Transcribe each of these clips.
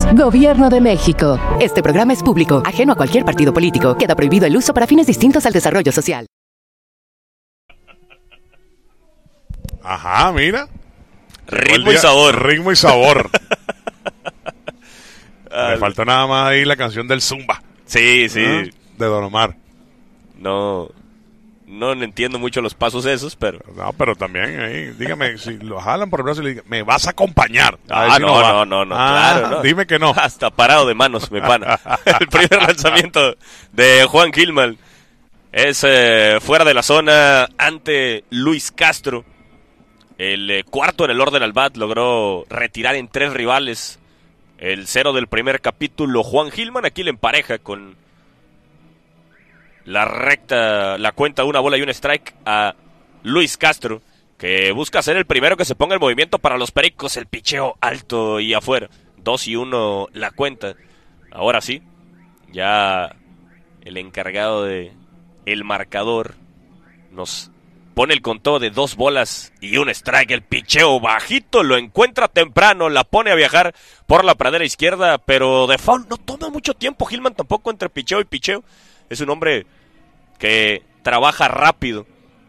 Gobierno de México. Este programa es público, ajeno a cualquier partido político. Queda prohibido el uso para fines distintos al desarrollo social. Ajá, mira. Ritmo y sabor. Ritmo y sabor. Me falta nada más ahí la canción del Zumba. Sí. De Don Omar. No entiendo mucho los pasos esos, pero... No, pero también ahí, dígame, si lo jalan por el brazo y le digan, me vas a acompañar. No, claro, no. Dime que no. Hasta parado de manos, mi pana. El primer lanzamiento de Juan Gilman es fuera de la zona ante Luis Castro. El cuarto en el orden al bat logró retirar en 3 rivales el 0 del primer capítulo. Juan Gilman aquí le empareja con la cuenta de 1 bola y 1 strike a Luis Castro, que busca ser el primero que se ponga en movimiento para los Pericos. El picheo alto y afuera. 2-1 la cuenta. Ahora sí, ya el encargado de el marcador nos pone el conteo de 2 bolas y 1 strike. El picheo bajito, lo encuentra temprano, la pone a viajar por la pradera izquierda, pero de foul no toma mucho tiempo. Gilman tampoco entre picheo y picheo. Es un hombre que trabaja rápido.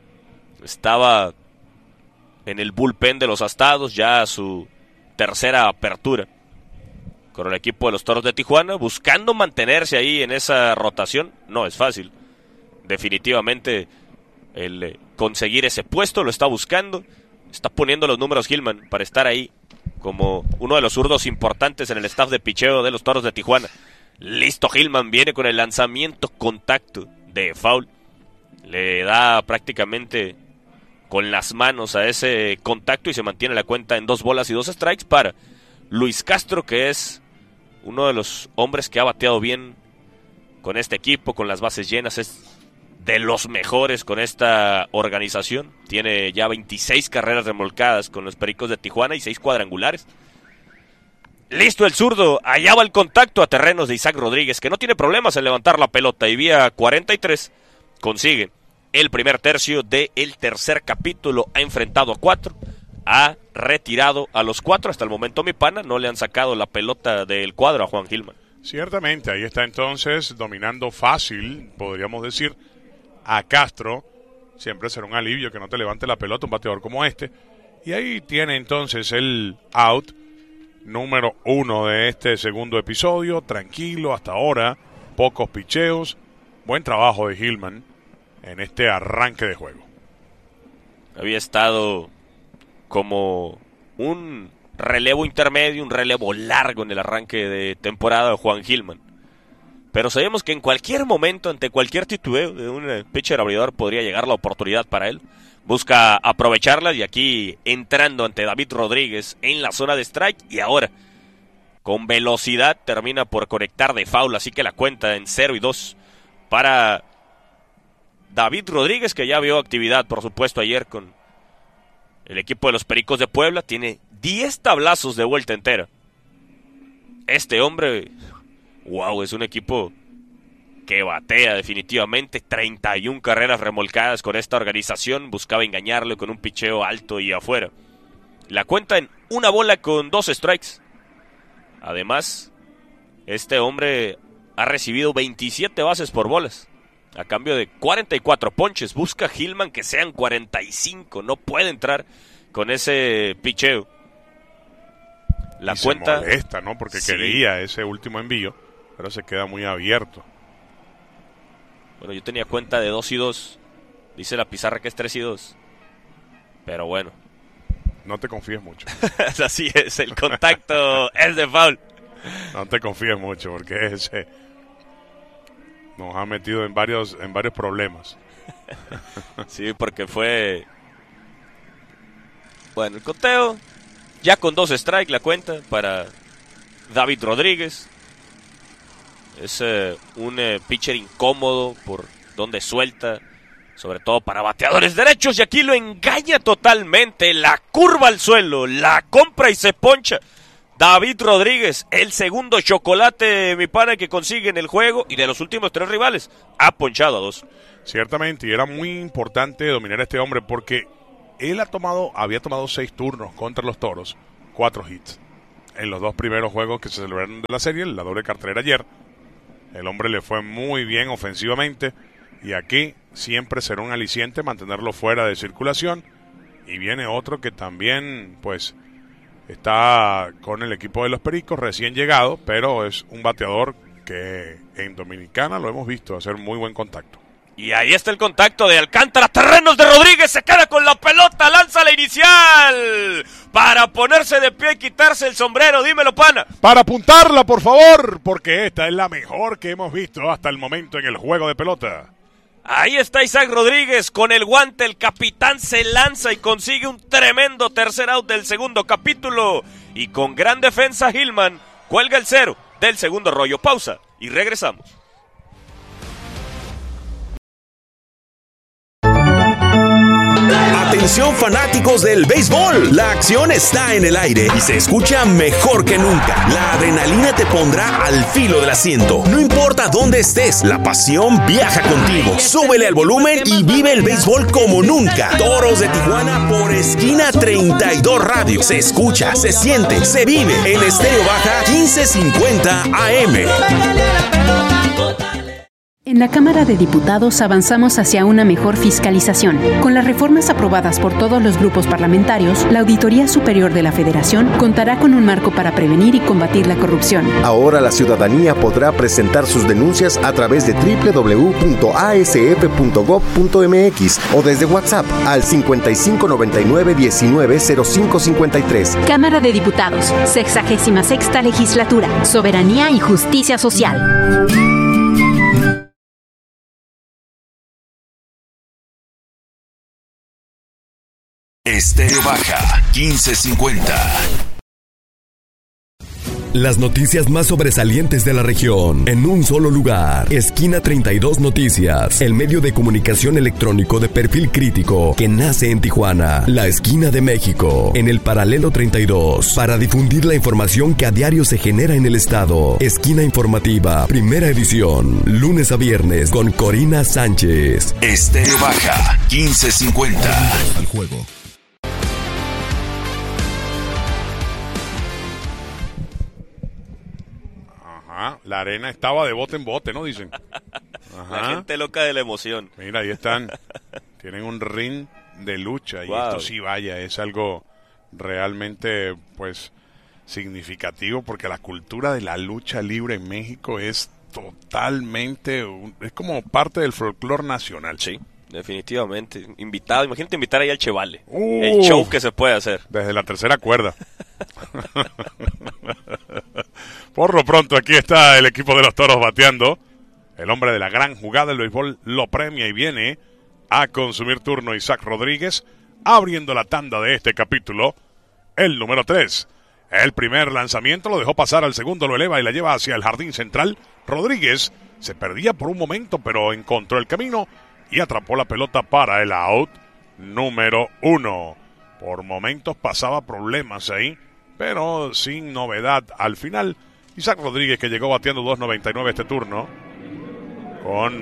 Estaba en el bullpen de los Astados, ya su tercera apertura con el equipo de los Toros de Tijuana, buscando mantenerse ahí en esa rotación. No es fácil. Definitivamente el conseguir ese puesto lo está buscando. Está poniendo los números Gilman para estar ahí como uno de los zurdos importantes en el staff de picheo de los Toros de Tijuana. Listo, Gilman viene con el lanzamiento contacto de foul. Le da prácticamente con las manos a ese contacto y se mantiene la cuenta en 2 bolas y 2 strikes para Luis Castro, que es uno de los hombres que ha bateado bien con este equipo, con las bases llenas. Es de los mejores con esta organización. Tiene ya 26 carreras remolcadas con los Pericos de Tijuana y 6 cuadrangulares. Listo el zurdo, allá va el contacto a terrenos de Isaac Rodríguez, que no tiene problemas en levantar la pelota, y vía 43 consigue el primer tercio del tercer capítulo. Ha enfrentado a 4, ha retirado a los 4. Hasta el momento, mi pana, no le han sacado la pelota del cuadro a Juan Gilman. Ciertamente, ahí está entonces dominando fácil, podríamos decir, a Castro. Siempre será un alivio que no te levante la pelota un bateador como este. Y ahí tiene entonces el out número 1 de este segundo episodio. Tranquilo hasta ahora, pocos picheos. Buen trabajo de Gilman en este arranque de juego. Había estado como un relevo intermedio, un relevo largo en el arranque de temporada de Juan Gilman. Pero sabemos que en cualquier momento, ante cualquier titubeo de un pitcher abridor, podría llegar la oportunidad para él. Busca aprovecharla y aquí entrando ante David Rodríguez en la zona de strike, y ahora con velocidad termina por conectar de foul, así que la cuenta en 0-2 para David Rodríguez, que ya vio actividad por supuesto ayer con el equipo de los Pericos de Puebla. Tiene 10 tablazos de vuelta entera. Este hombre, wow, es un equipo que batea definitivamente. 31 carreras remolcadas con esta organización. Buscaba engañarle con un picheo alto y afuera. La cuenta en 1 bola con 2 strikes. Además, este hombre ha recibido 27 bases por bolas a cambio de 44 ponches. Busca Gilman que sean 45. No puede entrar con ese picheo. La cuenta se molesta, ¿no? Porque sí, quería ese último envío, pero se queda muy abierto. Bueno, yo tenía cuenta de 2-2. Dice la pizarra que es 3-2. Pero bueno. No te confíes mucho. Así es, el contacto es de foul. No te confíes mucho porque ese nos ha metido en varios problemas. Sí, porque fue... Bueno, el conteo ya con 2 strikes la cuenta para David Rodríguez. Es un pitcher incómodo por donde suelta, sobre todo para bateadores derechos, y aquí lo engaña totalmente. La curva al suelo, la compra y se poncha David Rodríguez, el segundo chocolate, mi pana, que consigue en el juego, y de los últimos 3 rivales ha ponchado a 2. Ciertamente, y era muy importante dominar a este hombre porque él había tomado 6 turnos contra los Toros, 4 hits. en los 2 primeros juegos que se celebraron de la serie, la doble cartelera ayer. El hombre le fue muy bien ofensivamente y aquí siempre será un aliciente mantenerlo fuera de circulación. Y viene otro que también pues está con el equipo de los Pericos, recién llegado, pero es un bateador que en Dominicana lo hemos visto hacer muy buen contacto. Y ahí está el contacto de Alcántara, terrenos de Rodríguez, se queda con la pelota, lanza la inicial para ponerse de pie y quitarse el sombrero, dímelo, pana. Para apuntarla, por favor, porque esta es la mejor que hemos visto hasta el momento en el juego de pelota. Ahí está Isaac Rodríguez con el guante, el capitán se lanza y consigue un tremendo tercer out del segundo capítulo. Y con gran defensa Hillman cuelga el 0 del segundo rollo. Pausa y regresamos. Atención fanáticos del béisbol, la acción está en el aire y se escucha mejor que nunca. La adrenalina te pondrá al filo del asiento. No importa dónde estés, la pasión viaja contigo. Súbele al volumen y vive el béisbol como nunca. Toros de Tijuana por Esquina 32 Radio. Se escucha, se siente, se vive en Estéreo Baja 1550 AM. En la Cámara de Diputados avanzamos hacia una mejor fiscalización. Con las reformas aprobadas por todos los grupos parlamentarios, la Auditoría Superior de la Federación contará con un marco para prevenir y combatir la corrupción. Ahora la ciudadanía podrá presentar sus denuncias a través de www.asf.gov.mx o desde WhatsApp al 5599-190553. Cámara de Diputados, 66ª Legislatura, Soberanía y Justicia Social. Estéreo Baja 1550. Las noticias más sobresalientes de la región en un solo lugar. Esquina 32 Noticias, el medio de comunicación electrónico de perfil crítico que nace en Tijuana, la esquina de México, en el paralelo 32, para difundir la información que a diario se genera en el estado. Esquina informativa, primera edición, lunes a viernes con Corina Sánchez. Estéreo Baja 1550. Al juego. La arena estaba de bote en bote, ¿no? Dicen. Ajá. La gente loca de la emoción. Mira, ahí están. Tienen un ring de lucha. Y esto sí, vaya, es algo realmente, pues, significativo. Porque la cultura de la lucha libre en México es totalmente... es como parte del folclore nacional. Sí, definitivamente. Invitado, imagínate invitar ahí al Chevale. El show que se puede hacer. Desde la tercera cuerda. Por lo pronto, aquí está el equipo de los Toros bateando. El hombre de la gran jugada del béisbol lo premia y viene a consumir turno Isaac Rodríguez, abriendo la tanda de este capítulo, el número 3. El primer lanzamiento lo dejó pasar, al segundo lo eleva y la lleva hacia el jardín central. Rodríguez se perdía por un momento, pero encontró el camino y atrapó la pelota para el out número 1. Por momentos pasaba problemas ahí, pero sin novedad al final. Isaac Rodríguez, que llegó bateando 2.99 este turno, con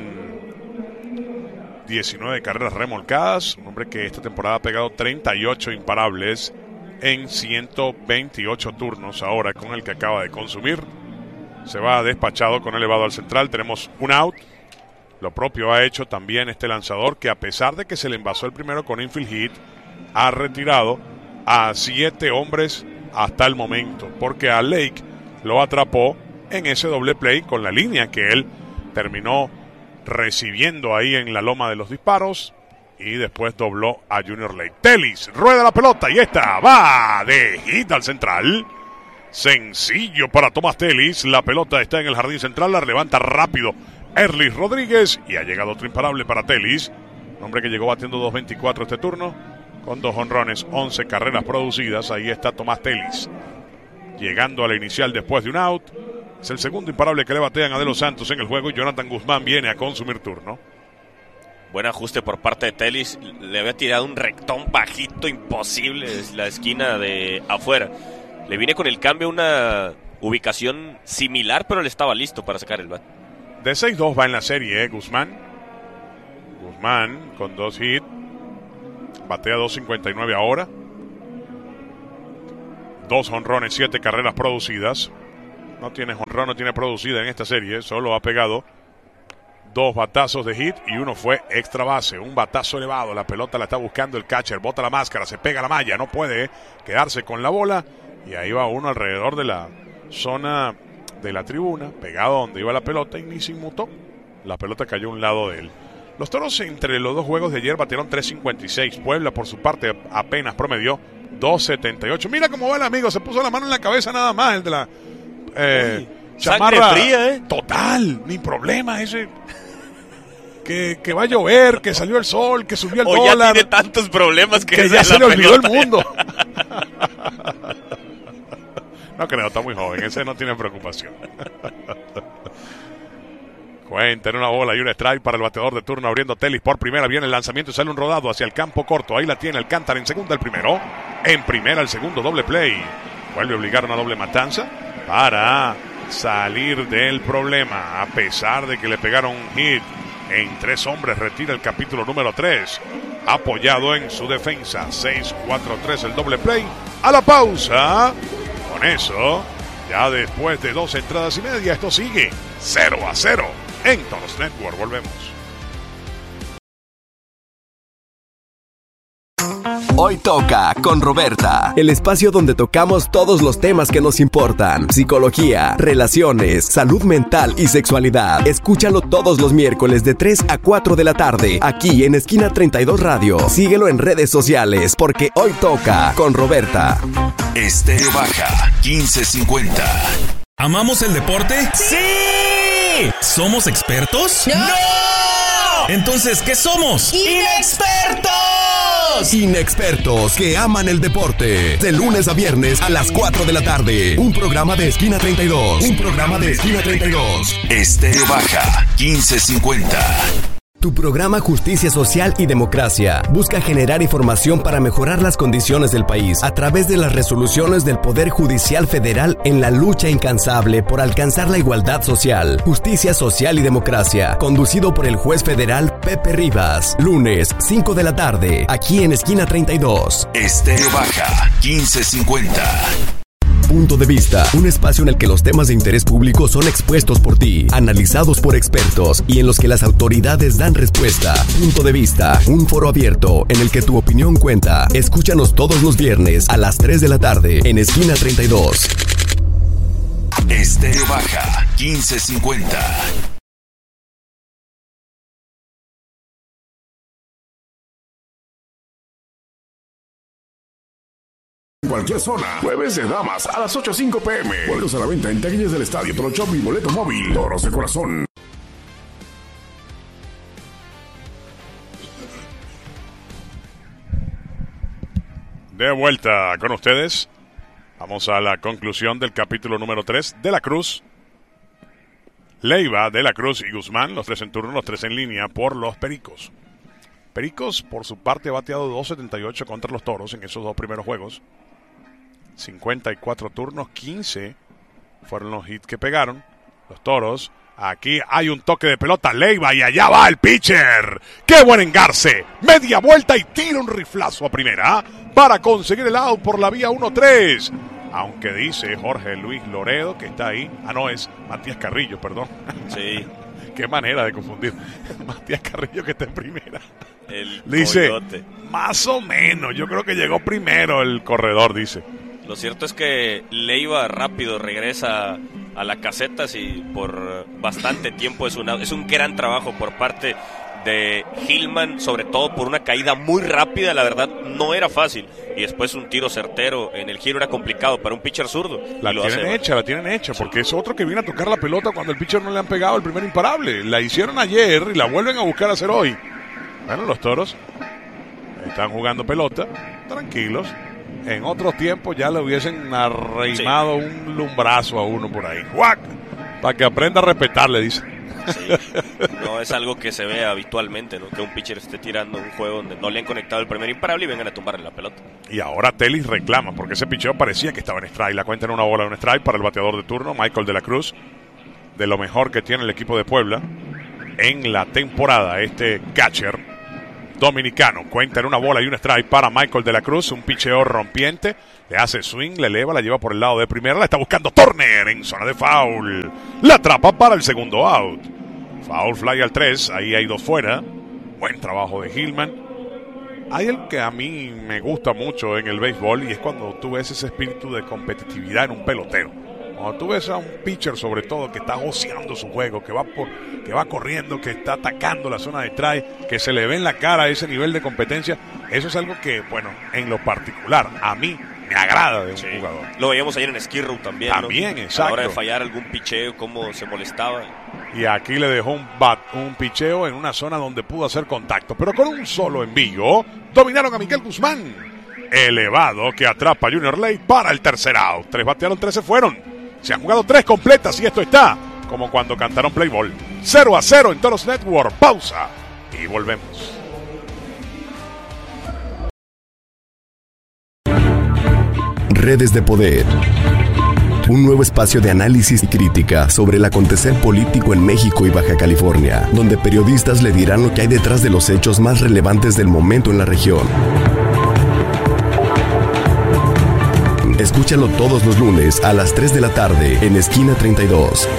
19 carreras remolcadas. Un hombre que esta temporada ha pegado 38 imparables en 128 turnos. Ahora con el que acaba de consumir, se va despachado con elevado al central. Tenemos un out. Lo propio ha hecho también este lanzador, que a pesar de que se le envasó el primero con infield hit, ha retirado a 7 hombres hasta el momento, porque a Lake lo atrapó en ese doble play con la línea que él terminó recibiendo ahí en la loma de los disparos, y después dobló a Junior Lake. Telis rueda la pelota y esta va de hit al central. Sencillo para Tomás Telis. La pelota está en el jardín central, la levanta rápido Erlis Rodríguez y ha llegado otro imparable para Telis, un hombre que llegó batiendo 2.24 este turno con 2 jonrones, 11 carreras producidas. Ahí está Tomás Telis, llegando a la inicial después de un out. Es el segundo imparable que le batean a De Los Santos en el juego y Jonathan Guzmán viene a consumir turno. Buen ajuste por parte de Telis. Le había tirado un rectón bajito, imposible, desde la esquina de afuera. Le vine con el cambio a una ubicación similar, pero él estaba listo para sacar el bat. De 6-2 va en la serie, Guzmán. Guzmán con 2 hits. Batea 2.59 ahora. 2 jonrones, 7 carreras producidas. No tiene jonrón, no tiene producida en esta serie. Solo ha pegado 2 batazos de hit y uno fue extra base. Un batazo elevado, la pelota la está buscando el catcher. Bota la máscara, se pega la malla, no puede quedarse con la bola. Y ahí va uno alrededor de la zona de la tribuna, pegado donde iba la pelota y ni se inmutó. La pelota cayó a un lado de él. Los Toros entre los 2 juegos de ayer batieron 3.56. Puebla por su parte apenas promedió 2.78. Mira cómo va el amigo, se puso la mano en la cabeza nada más, el de la chamarra fría, total, ni problema ese. Que va a llover, que salió el sol, que subió el dólar. Ya tiene tantos problemas que ya se le olvidó el mundo. No creo, está muy joven, ese no tiene preocupación. Cuenta en una bola y un strike para el bateador de turno, abriendo Telis por primera. Viene el lanzamiento y sale un rodado hacia el campo corto. Ahí la tiene Alcántara en segunda el primero. En primera el segundo, doble play. Vuelve a obligar una doble matanza para salir del problema. A pesar de que le pegaron un hit en 3 hombres, retira el capítulo número 3. Apoyado en su defensa. 6-4-3 el doble play. A la pausa. Con eso, ya después de 2 entradas y media, esto sigue 0-0 en Toros Network. Volvemos. Hoy toca con Roberta, el espacio donde tocamos todos los temas que nos importan: psicología, relaciones, salud mental y sexualidad. Escúchalo todos los miércoles de 3 a 4 de la tarde, aquí en Esquina 32 Radio. Síguelo en redes sociales, porque hoy toca con Roberta. Estéreo Baja 1550. ¿Amamos el deporte? ¡Sí! ¿Somos expertos? ¡No! Entonces, ¿qué somos? ¡Inexpertos! Inexpertos que aman el deporte. De lunes a viernes a las 4 de la tarde. Un programa de Esquina 32. Un programa de Esquina 32. Estéreo Baja 1550. Tu programa Justicia Social y Democracia busca generar información para mejorar las condiciones del país a través de las resoluciones del Poder Judicial Federal en la lucha incansable por alcanzar la igualdad social. Justicia Social y Democracia, conducido por el juez federal Pepe Rivas. Lunes, 5 de la tarde, aquí en Esquina 32. Estéreo Baja 1550. Punto de Vista, un espacio en el que los temas de interés público son expuestos por ti, analizados por expertos y en los que las autoridades dan respuesta. Punto de Vista, un foro abierto en el que tu opinión cuenta. Escúchanos todos los viernes a las 3 de la tarde en Esquina 32. Estéreo Baja 1550. Cualquier zona, jueves de damas a las 8:05 p.m. Vuelos a la venta en taquillas del estadio, Toro Shop y boleto móvil. Toros de corazón. De vuelta con ustedes. Vamos a la conclusión del capítulo número 3. De la Cruz, Leiva, De la Cruz y Guzmán, los 3 en turno, los 3 en línea por los Pericos. Pericos, por su parte, ha bateado 2.78 contra los Toros en esos 2 primeros juegos. 54 turnos, 15 fueron los hits que pegaron. Los Toros, aquí hay un toque de pelota, Leiva, y allá va el pitcher. ¡Qué buen engarce! Media vuelta y tira un riflazo a primera para conseguir el out por la vía 1-3. Aunque dice Jorge Luis Loredo que está ahí. Ah, no, es Matías Carrillo, perdón. Sí. Qué manera de confundir. Matías Carrillo que está en primera. El dice, coyote. Más o menos, yo creo que llegó primero el corredor, dice. Lo cierto es que Leiva rápido regresa a la caseta, y por bastante tiempo es un gran trabajo por parte de Gilman, sobre todo por una caída muy rápida, la verdad no era fácil, y después un tiro certero en el giro era complicado para un pitcher zurdo. La tienen hecha, porque es otro que viene a tocar la pelota cuando el pitcher no le han pegado el primer imparable. La hicieron ayer y la vuelven a buscar hacer hoy. Bueno, los Toros están jugando pelota, tranquilos. En otros tiempos ya le hubiesen arreimado un lumbrazo a uno por ahí. ¡Juac! Para que aprenda a respetarle, dice. Sí. No es algo que se ve habitualmente, ¿no? Que un pitcher esté tirando un juego donde no le han conectado el primer imparable y vengan a tumbarle la pelota. Y ahora Telis reclama, porque ese picheo parecía que estaba en strike. La cuenta en una bola de un strike para el bateador de turno, Michael de la Cruz. De lo mejor que tiene el equipo de Puebla en la temporada, este catcher. dominicano. Cuenta en una bola y un strike para Michael de la Cruz. Un picheo rompiente. Le hace swing, le eleva, la lleva por el lado de primera. La está buscando Turner en zona de foul. La atrapa para el segundo out. Foul fly al 3. Ahí hay 2 fuera. Buen trabajo de Gilman. Hay algo que a mí me gusta mucho en el béisbol y es cuando tú ves ese espíritu de competitividad en un pelotero. Cuando tú ves a un pitcher, sobre todo, que está goceando su juego, que va corriendo, que está atacando la zona de strike, que se le ve en la cara ese nivel de competencia, eso es algo que, bueno, en lo particular, a mí me agrada de un jugador. Lo veíamos ayer en Skid Row también, También, ¿no? exacto. A la hora de fallar algún picheo, cómo se molestaba. Y aquí le dejó un picheo en una zona donde pudo hacer contacto, pero con un solo envío, dominaron a Miguel Guzmán. Elevado que atrapa a Junior Lake para el tercer out. 3 batearon, 3 se fueron. Se han jugado 3 completas y esto está como cuando cantaron Play Ball. 0-0 en Toros Network. Pausa y volvemos. Redes de Poder. Un nuevo espacio de análisis y crítica sobre el acontecer político en México y Baja California, donde periodistas le dirán lo que hay detrás de los hechos más relevantes del momento en la región. Escúchalo todos los lunes a las 3 de la tarde en Esquina 32.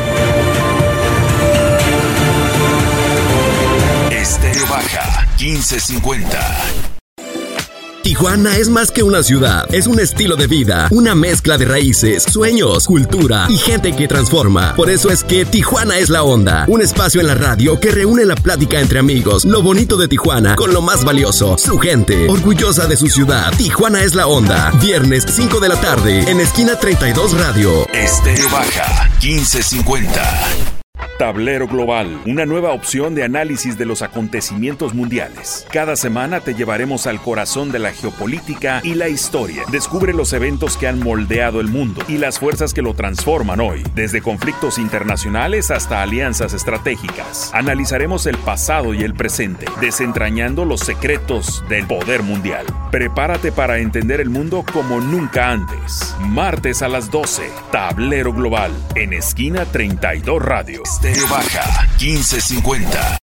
Estéreo Baja 1550. Tijuana es más que una ciudad, es un estilo de vida, una mezcla de raíces, sueños, cultura y gente que transforma. Por eso es que Tijuana es la onda, un espacio en la radio que reúne la plática entre amigos, lo bonito de Tijuana con lo más valioso, su gente, orgullosa de su ciudad. Tijuana es la onda, viernes 5 de la tarde en Esquina 32 Radio. Estéreo Baja 1550. Tablero Global, una nueva opción de análisis de los acontecimientos mundiales. Cada semana te llevaremos al corazón de la geopolítica y la historia. Descubre los eventos que han moldeado el mundo y las fuerzas que lo transforman hoy, desde conflictos internacionales hasta alianzas estratégicas. Analizaremos el pasado y el presente, desentrañando los secretos del poder mundial. Prepárate para entender el mundo como nunca antes. Martes a las 12, Tablero Global, en Esquina 32 Radio. Estéreo Baja 1550.